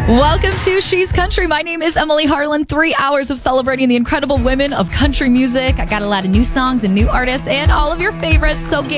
Welcome to She's Country. My name is Emily Harlan. 3 hours of celebrating the incredible women of country music. I got a lot of new songs and new artists and all of your favorites. So get